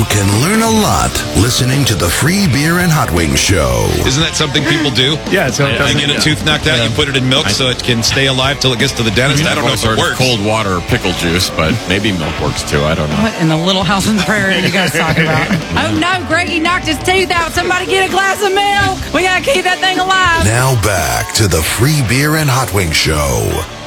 can learn a lot listening to the Free Beer and Hot Wings Show. Isn't that something people do? Yeah, so They get a tooth knocked out, you put it in milk so it can stay alive till it gets to the dentist. I don't know if it works. Cold water or pickle juice, but maybe milk works too. I don't know. What in the Little House on the Prairie are you guys talking about? Oh no, Greggy knocked his tooth out. Somebody get a glass of milk. We gotta keep that thing alive. Now back to the Free Beer and Hot Wings Show.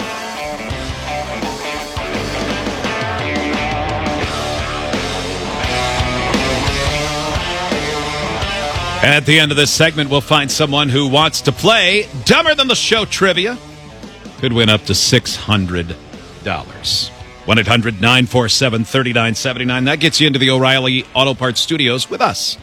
And at the end of this segment, we'll find someone who wants to play Dumber Than the Show trivia. Could win up to $600. 1-800-947-3979. That gets you into the O'Reilly Auto Parts Studios with us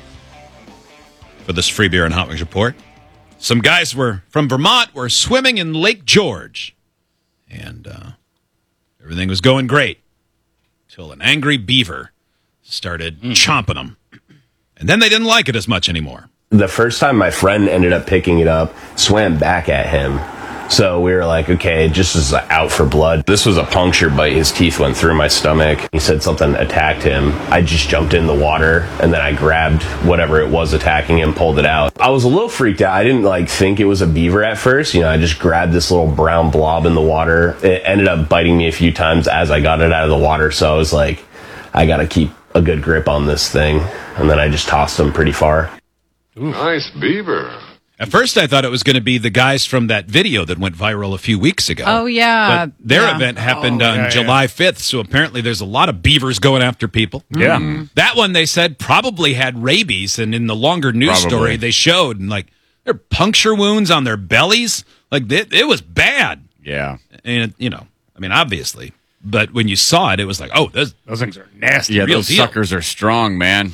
for this Free Beer and Hot Wings report. Some guys from Vermont were swimming in Lake George, and everything was going great until an angry beaver started chomping them. And then they didn't like it as much anymore. The first time my friend ended up picking it up, swam back at him. So we were like, okay, just is out for blood. This was a puncture bite. His teeth went through my stomach. He said something attacked him. I just jumped in the water, and then I grabbed whatever it was attacking him, pulled it out. I was a little freaked out. I didn't think it was a beaver at first. I just grabbed this little brown blob in the water. It ended up biting me a few times as I got it out of the water. So I was like, I got to keep a good grip on this thing. And then I just tossed him pretty far. Ooh. Nice beaver. At first, I thought it was going to be the guys from that video that went viral a few weeks ago. Oh, yeah. But their event happened on July 5th, so apparently there's a lot of beavers going after people. Yeah. Mm-hmm. That one, they said, probably had rabies, and in the longer news story, they showed, and their puncture wounds on their bellies. It was bad. Yeah. And, obviously. But when you saw it, it was like, oh, those things are nasty. Yeah, real those deal. suckers are strong, man.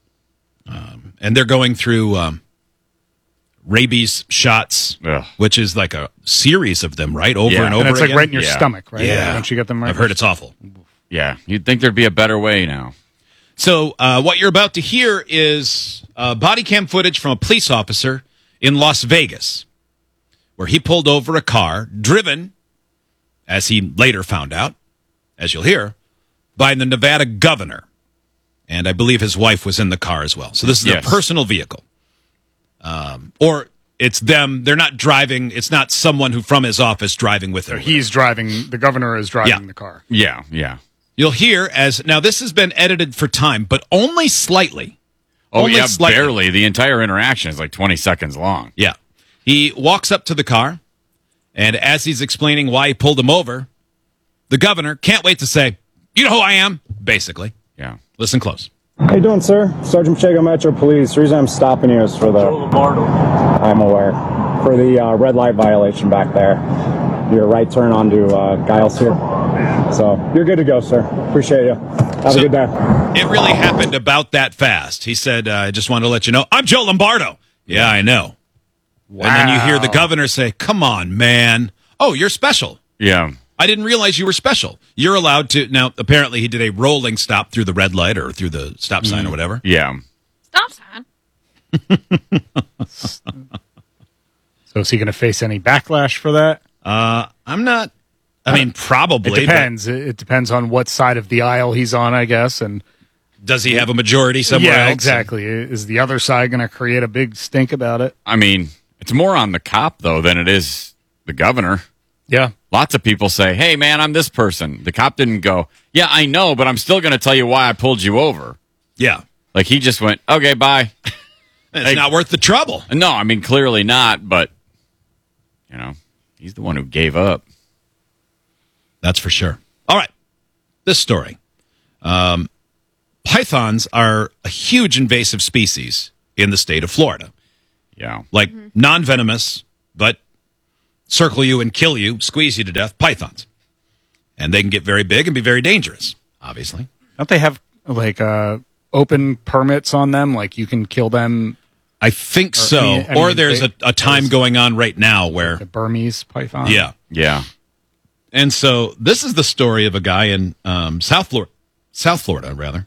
And they're going through rabies shots, Ugh. which is like a series of them, right? Over and over And it's again. right in your stomach, right? Yeah. Once you get them right. I've heard it's awful. Yeah, you'd think there'd be a better way now. So what you're about to hear is body cam footage from a police officer in Las Vegas, where he pulled over a car driven, as he later found out, as you'll hear, by the Nevada governor. And I believe his wife was in the car as well. So this is a personal vehicle. Or it's them. They're not driving. It's not someone who from his office driving with him. He's driving. The governor is driving the car. Yeah, yeah. You'll hear now this has been edited for time, but only slightly. Oh, Only yeah, slightly. barely. The entire interaction is like 20 seconds long. Yeah. He walks up to the car, and as he's explaining why he pulled him over, the governor can't wait to say, you know who I am, basically. Yeah. Listen close. How you doing, sir? Sergeant Pacheco, Metro Police. The reason I'm stopping you is for the... I'm aware. For the red light violation back there. Your right turn onto Giles here. So, you're good to go, sir. Appreciate you. Have a good day. It really happened about that fast. He said, I just wanted to let you know, I'm Joe Lombardo. Yeah, I know. Wow. And then you hear the governor say, come on, man. Oh, you're special. Yeah. I didn't realize you were special. You're allowed to... Now, apparently he did a rolling stop through the red light or through the stop sign or whatever. Yeah. Stop sign. So is he going to face any backlash for that? I'm not... I mean, probably. It depends. It depends on what side of the aisle he's on, I guess. And does he have a majority somewhere else? Yeah, exactly. Is the other side going to create a big stink about it? I mean, it's more on the cop, though, than it is the governor. Yeah. Lots of people say, hey, man, I'm this person. The cop didn't go, yeah, I know, but I'm still going to tell you why I pulled you over. Yeah. Like, he just went, okay, bye. It's not worth the trouble. No, I mean, clearly not, but, he's the one who gave up. That's for sure. All right. This story. Pythons are a huge invasive species in the state of Florida. Yeah. Like non-venomous, but circle you and kill you, squeeze you to death, pythons. And they can get very big and be very dangerous, obviously. Don't they have, open permits on them? Like, you can kill them? I think so. Or there's a time going on right now where... The Burmese python? Yeah. Yeah. And so this is the story of a guy in South Florida,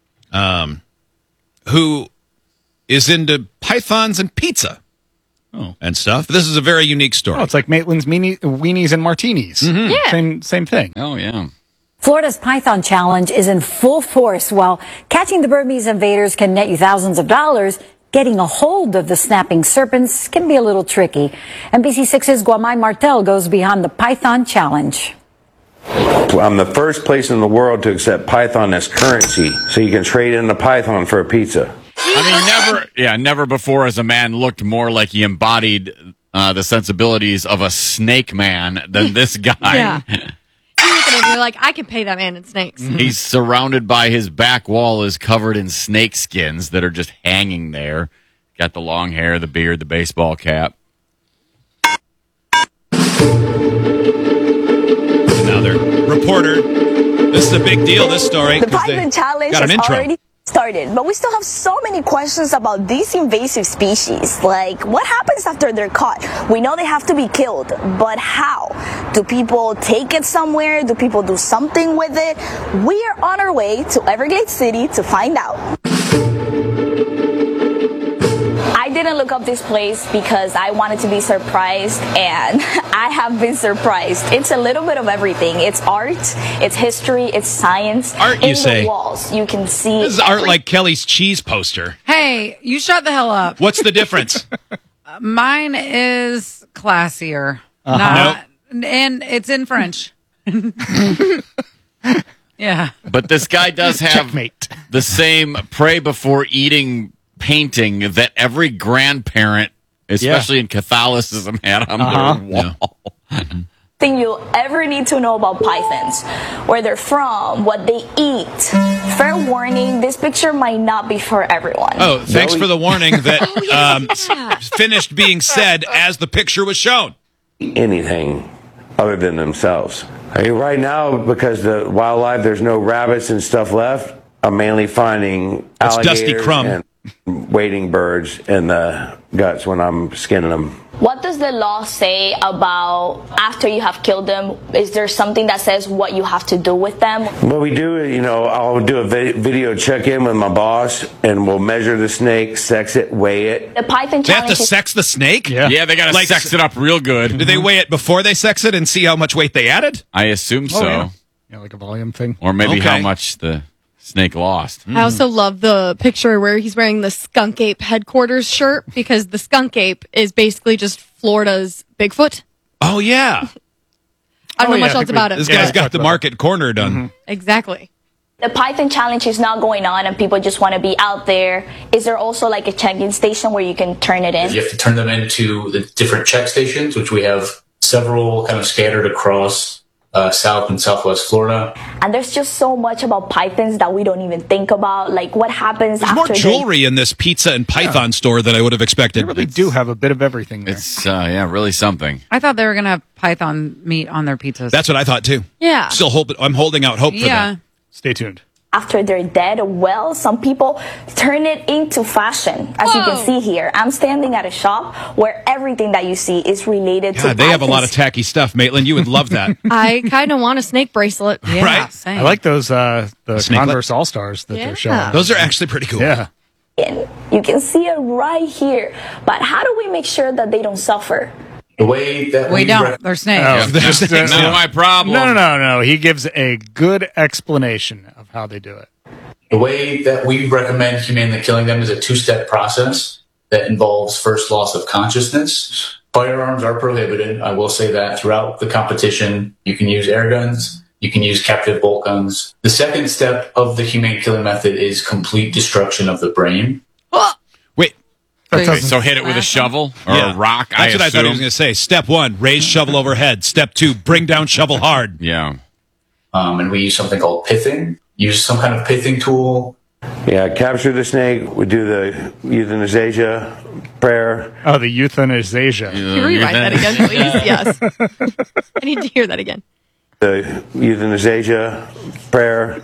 who is into pythons and pizza and stuff. This is a very unique story. Oh, it's like Maitland's weenies and martinis. Mm-hmm. Yeah. Same thing. Oh, yeah. Florida's Python Challenge is in full force. While catching the Burmese invaders can net you thousands of dollars, getting a hold of the snapping serpents can be a little tricky. NBC6's Guamay Martel goes beyond the Python Challenge. I'm the first place in the world to accept Python as currency, so you can trade in a Python for a pizza. I mean, never before has a man looked more like he embodied the sensibilities of a snake man than this guy. Yeah. You look at him, you're like, I can pay that man in snakes. He's surrounded by his back wall is covered in snake skins that are just hanging there. Got the long hair, the beard, the baseball cap. Another reporter. This is a big deal, this story. The Python Challenge got an has intro. already started, but we still have so many questions about these invasive species. Like, what happens after they're caught? We know they have to be killed, but how? Do people take it somewhere? Do people do something with it? We are on our way to Everglades City to find out. I didn't look up this place because I wanted to be surprised, and I have been surprised. It's a little bit of everything. It's art, it's history, it's science. Art, you say? In the walls, you can see. This is art like Kelly's cheese poster. Hey, you shut the hell up. What's the difference? Mine is classier. And it's in French. Yeah. But this guy does have Checkmate. the same pray before eating painting that every grandparent, especially in Catholicism, had on their wall. Thing you'll ever need to know about pythons, where they're from, what they eat. Fair warning, this picture might not be for everyone. Oh, thanks for the warning that finished being said as the picture was shown. Anything other than themselves. I mean, right now, because the wildlife, there's no rabbits and stuff left, I'm mainly finding That's alligators Dusty Crumb. and wading birds in the guts when I'm skinning them. What does the law say about after you have killed them? Is there something that says what you have to do with them? What we do is, I'll do a video check-in with my boss, and we'll measure the snake, sex it, weigh it. The Python They have Challenge to is sex the snake? Yeah, they got to Like- sex it up real good. Do they weigh it before they sex it and see how much weight they added? I assume so. Yeah, like a volume thing. Or maybe Okay. how much the snake lost. I also love the picture where he's wearing the Skunk Ape headquarters shirt because the Skunk Ape is basically just Florida's Bigfoot. Oh, yeah. I don't know yeah, much I else think about we- it. This guy's talked got the about market cornered on. Exactly. The Python Challenge is not going on and people just want to be out there. Is there also like a check-in station where you can turn it in? You have to turn them into the different check stations, which we have several kind of scattered across South and Southwest Florida. And there's just so much about pythons that we don't even think about. Like what happens There's after more jewelry in this pizza and python store than I would have expected. They really do have a bit of everything there. It's, really something. I thought they were going to have python meat on their pizzas. That's what I thought, too. Yeah. I'm holding out hope for that. Stay tuned. After they're dead, well, some people turn it into fashion. As you can see here, I'm standing at a shop where everything that you see is related to God, they have a lot pythons. of tacky stuff, Maitland. You would love that. I kind of want a snake bracelet. Yeah, Right. same. I like those the Snakelet? Converse All Stars that they're showing. Those are actually pretty cool. Yeah. You can see it right here. But how do we make sure that they don't suffer? The way that We don't. They're snakes. Not my problem. No. He gives a good explanation of how they do it. The way that we recommend humanely killing them is a two-step process that involves first loss of consciousness. Firearms are prohibited. I will say that throughout the competition, you can use air guns, you can use captive bolt guns. The second step of the humane killing method is complete destruction of the brain. Wait. Okay, so hit it with a shovel or a rock. That's what I thought he was going to say. Step 1, raise shovel overhead. Step 2, bring down shovel hard. Yeah. And we use something called pithing. Use some kind of pithing tool. Yeah, capture the snake. We do the euthanasia prayer. Oh, the euthanasia. Can you rewrite that again, please? Yes. I need to hear that again. The euthanasia prayer.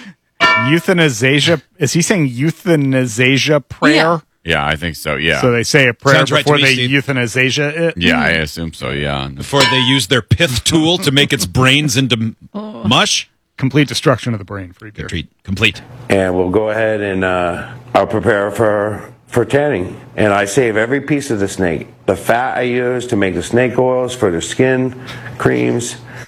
Euthanasia. Is he saying euthanasia prayer? Yeah, I think so, yeah. So they say a prayer Sounds right before to me, they Steve. euthanasia it? Yeah, I assume so, yeah. Before they use their pith tool to make its brains into mush. Complete destruction of the brain for you. Complete. And we'll go ahead and I'll prepare for tanning. And I save every piece of the snake. The fat I use to make the snake oils for the skin, creams.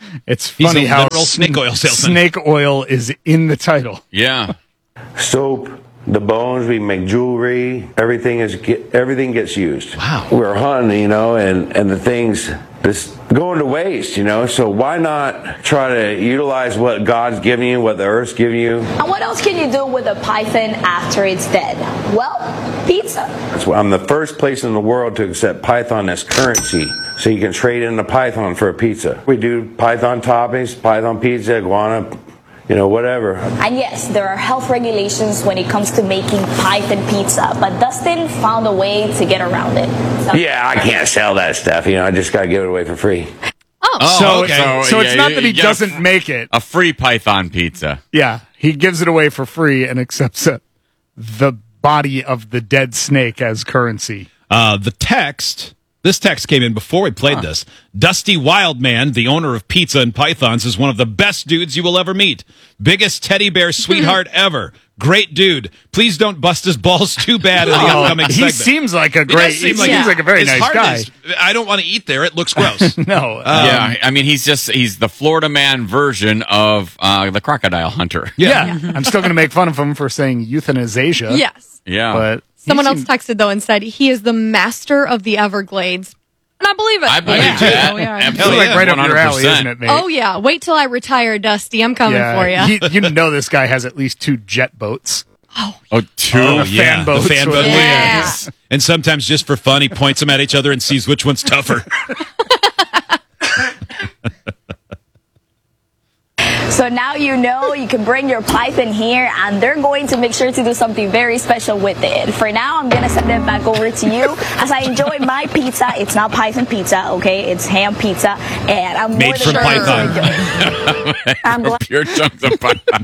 It's He's funny a how literal snake oil salesman. snake oil is in the title. Yeah. Soap, the bones, we make jewelry. Everything gets used. Wow. We're hunting, and the things just going to waste, So why not try to utilize what God's giving you, what the earth's giving you? And what else can you do with a python after it's dead? Well, pizza. I'm the first place in the world to accept python as currency. So you can trade in a python for a pizza. We do python toppings, python pizza, iguana, whatever. And yes, there are health regulations when it comes to making python pizza, but Dustin found a way to get around it. So. Yeah, I can't sell that stuff. I just got to give it away for free. So okay. it's not that he doesn't make it. A free python pizza. Yeah, he gives it away for free and accepts the body of the dead snake as currency. This text came in before we played this. Dusty Wildman, the owner of Pizza and Pythons, is one of the best dudes you will ever meet. Biggest teddy bear sweetheart ever. Great dude. Please don't bust his balls too bad in the upcoming segment. He seems like a very nice guy. I don't want to eat there. It looks gross. No. Yeah, I mean, he's the Florida man version of the crocodile hunter. Yeah. I'm still going to make fun of him for saying euthanasia. Yes. Yeah. But someone else texted, though, and said he is the master of the Everglades. And I believe it. I believe that. Oh, yeah. Absolutely. Like right up your 100%. alley, isn't it, mate? Oh, yeah. Wait till I retire, Dusty. I'm coming for you. You know this guy has at least 2 jet boats. Oh, 2. Fan boats. The fan boat. Yeah. And sometimes just for fun, he points them at each other and sees which one's tougher. So now you know you can bring your python here, and they're going to make sure to do something very special with it. For now, I'm going to send it back over to you as I enjoy my pizza. It's not python pizza, okay? It's ham pizza, and I'm Made more than from sure python. to enjoy it. I'm glad. Pure chunks of python.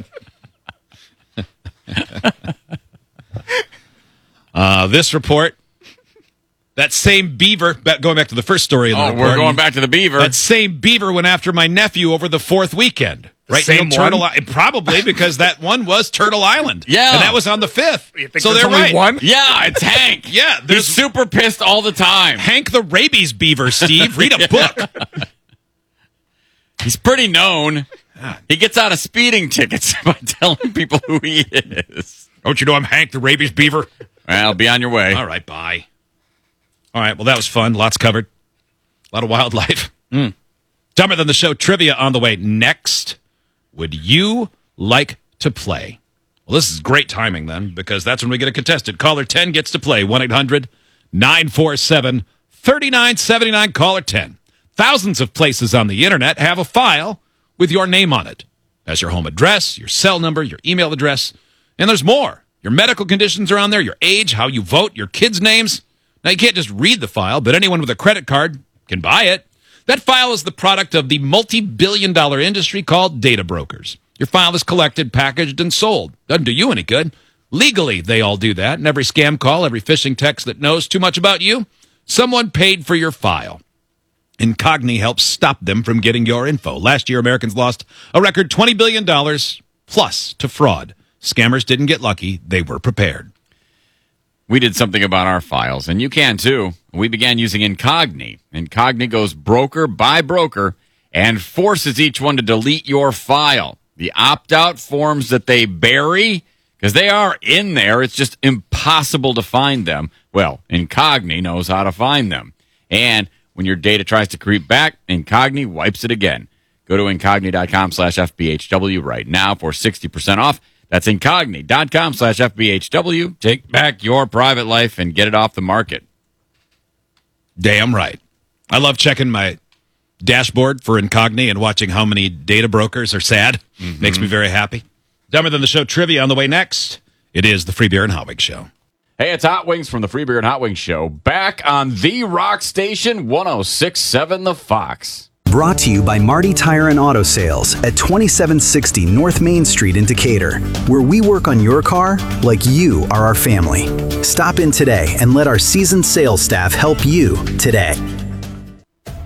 This report, that same beaver, going back to the first story of the report. We're going back to the beaver. That same beaver went after my nephew over the 4th weekend. Right? Same Turtle probably because that one was Turtle Island. Yeah. And that was on the 5th. You think So there's they're only right. one? Yeah, it's Hank. Yeah. He's There's super pissed all the time. Hank the rabies beaver, Steve. Read a book. He's pretty known. He gets out of speeding tickets by telling people who he is. Don't you know I'm Hank the rabies beaver? Well, be on your way. All right, bye. All right, well, that was fun. Lots covered. A lot of wildlife. Dumber Than the Show trivia on the way next. Would you like to play? Well, this is great timing then, because that's when we get a contestant. Caller 10 gets to play. 1-800-947-3979. Caller 10. Thousands of places on the internet have a file with your name on it. As your home address, your cell number, your email address, and there's more. Your medical conditions are on there, your age, how you vote, your kids' names. Now, you can't just read the file, but anyone with a credit card can buy it. That file is the product of the multi-billion-dollar industry called data brokers. Your file is collected, packaged, and sold. Doesn't do you any good. Legally, they all do that, and every scam call, every phishing text that knows too much about you, someone paid for your file. Incogni helps stop them from getting your info. Last year, Americans lost a record $20 billion plus to fraud. Scammers didn't get lucky. They were prepared. We did something about our files, and you can too. We began using Incogni. Incogni goes broker by broker and forces each one to delete your file. The opt-out forms that they bury, because they are in there, it's just impossible to find them. Well, Incogni knows how to find them. And when your data tries to creep back, Incogni wipes it again. Go to Incogni.com/FBHW right now for 60% off. That's Incogni.com/FBHW. Take back your private life and get it off the market. Damn right. I love checking my dashboard for Incogni and watching how many data brokers are sad. Makes me very happy. Dumber Than the Show trivia on the way next. It is the Free Beer and Hot Wings Show. Hey, it's Hot Wings from the Free Beer and Hot Wings Show. Back on the Rock Station, 106.7 The Fox. Brought to you by Marty Tire and Auto Sales at 2760 North Main Street in Decatur, where we work on your car like you are our family. Stop in today and let our seasoned sales staff help you today.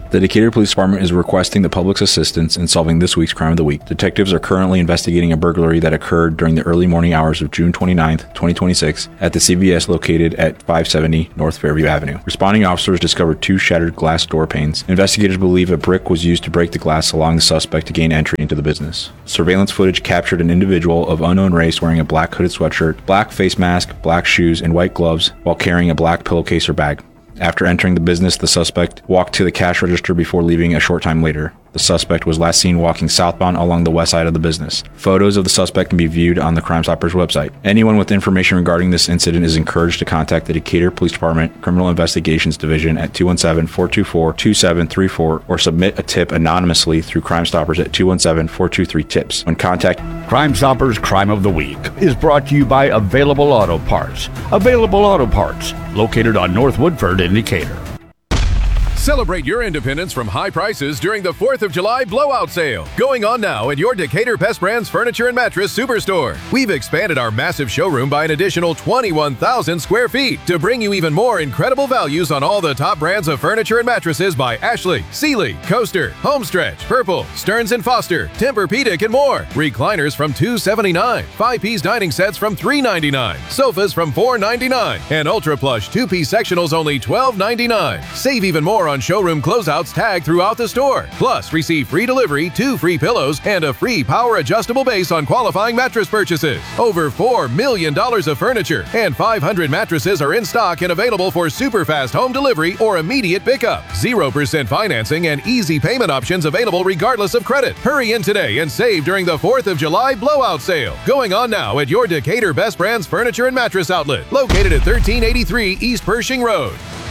The Decatur Police Department is requesting the public's assistance in solving this week's Crime of the Week. Detectives are currently investigating a burglary that occurred during the early morning hours of June 29th, 2026 at the CVS located at 570 North Fairview Avenue. Responding officers discovered 2 shattered glass door panes. Investigators believe a brick was used to break the glass, allowing the suspect to gain entry into the business. Surveillance footage captured an individual of unknown race wearing a black hooded sweatshirt, black face mask, black shoes, and white gloves while carrying a black pillowcase or bag. After entering the business, the suspect walked to the cash register before leaving a short time later. The suspect was last seen walking southbound along the west side of the business. Photos of the suspect can be viewed on the Crime Stoppers website. Anyone with information regarding this incident is encouraged to contact the Decatur Police Department Criminal Investigations Division at 217-424-2734 or submit a tip anonymously through Crime Stoppers at 217-423-TIPS. When contact Crime Stoppers Crime of the Week is brought to you by Available Auto Parts. Available Auto Parts, located on North Woodford in Decatur. Celebrate your independence from high prices during the 4th of July blowout sale. Going on now at your Decatur Best Brands Furniture and Mattress Superstore. We've expanded our massive showroom by an additional 21,000 square feet to bring you even more incredible values on all the top brands of furniture and mattresses by Ashley, Sealy, Coaster, Homestretch, Purple, Stearns & Foster, Tempur-Pedic, and more. Recliners from $279, 5-piece dining sets from $399, sofas from $499, and Ultra Plush 2-piece sectionals only $12.99. Save even more on showroom closeouts tagged throughout the store. Plus, receive free delivery, 2 free pillows, and a free power adjustable base on qualifying mattress purchases. Over $4 million of furniture and 500 mattresses are in stock and available for super fast home delivery or immediate pickup. 0% financing and easy payment options available regardless of credit. Hurry in today and save during the 4th of July blowout sale. Going on now at your Decatur Best Brands Furniture and Mattress Outlet, located at 1383 East Pershing Road.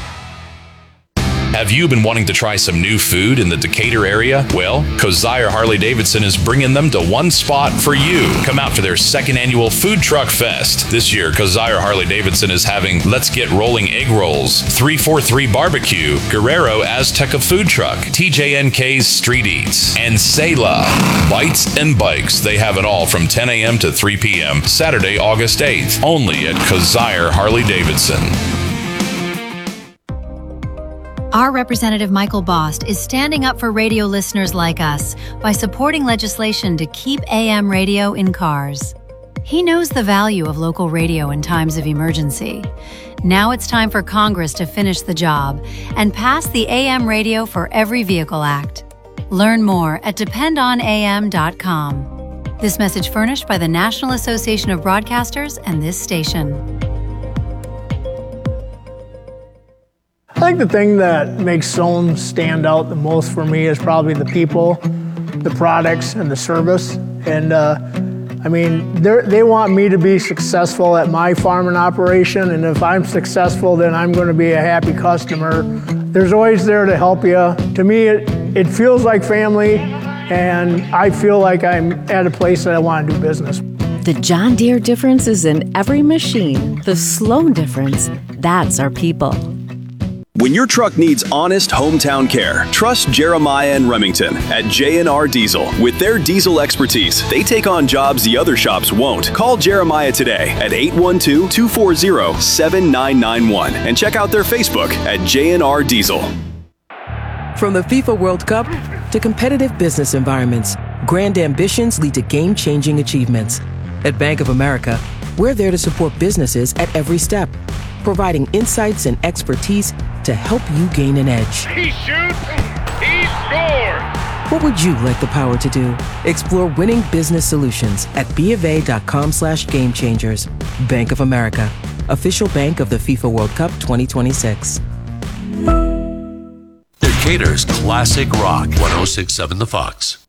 Have you been wanting to try some new food in the Decatur area? Well, Kosier Harley-Davidson is bringing them to one spot for you. Come out for their 2nd annual Food Truck Fest. This year, Kosier Harley-Davidson is having Let's Get Rolling Egg Rolls, 343 Barbecue, Guerrero Azteca Food Truck, TJNK's Street Eats, and Selah Bites and Bikes. They have it all from 10 a.m. to 3 p.m. Saturday, August 8th, only at Kosier Harley-Davidson. Our Representative Michael Bost is standing up for radio listeners like us by supporting legislation to keep AM radio in cars. He knows the value of local radio in times of emergency. Now it's time for Congress to finish the job and pass the AM Radio for Every Vehicle Act. Learn more at dependonam.com. This message furnished by the National Association of Broadcasters and this station. I think the thing that makes Sohn stand out the most for me is probably the people, the products, and the service. And I mean, they want me to be successful at my farming operation, and if I'm successful, then I'm going to be a happy customer. There's always there to help you. To me, it feels like family, and I feel like I'm at a place that I want to do business. The John Deere difference is in every machine. The Sloan difference, that's our people. When your truck needs honest hometown care, trust Jeremiah and Remington at J&R Diesel. With their diesel expertise, they take on jobs the other shops won't. Call Jeremiah today at 812-240-7991 and check out their Facebook at J&R Diesel. From the FIFA World Cup to competitive business environments, grand ambitions lead to game-changing achievements. At Bank of America, we're there to support businesses at every step, providing insights and expertise to help you gain an edge. He shoots, he scores! What would you like the power to do? Explore winning business solutions at BofA.com/gamechangers. Bank of America, official bank of the FIFA World Cup 2026. Decatur's classic rock, 106.7 The Fox.